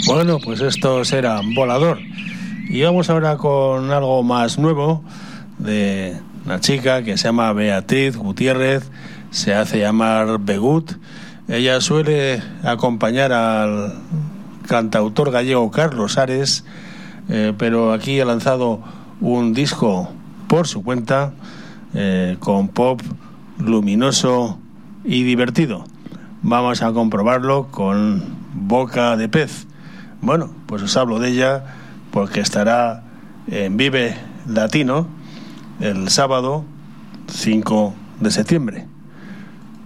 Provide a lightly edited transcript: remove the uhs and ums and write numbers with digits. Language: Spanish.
Bueno, pues estos eran Volador. Y vamos ahora con algo más nuevo de una chica que se llama Beatriz Gutiérrez, se hace llamar Begut. Ella suele acompañar al cantautor gallego Carlos Ares, pero aquí ha lanzado un disco por su cuenta, con pop luminoso y divertido. Vamos a comprobarlo con Boca de Pez. Bueno, pues os hablo de ella porque estará en Vive Latino el sábado 5 de septiembre.